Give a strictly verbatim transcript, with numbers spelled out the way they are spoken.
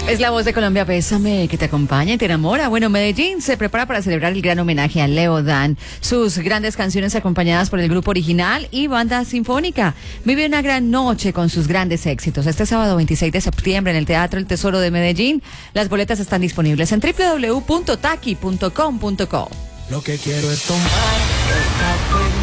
Es la voz de Colombia, Bésame, que te acompaña y te enamora. Bueno, Medellín se prepara para celebrar el gran homenaje a Leo Dan. Sus grandes canciones acompañadas por el grupo original y banda sinfónica. Vive una gran noche con sus grandes éxitos. Este sábado veintiséis de septiembre en el Teatro El Tesoro de Medellín. Las boletas están disponibles en doble u doble u doble u punto taki punto com punto co. Lo que quiero es tomar el café.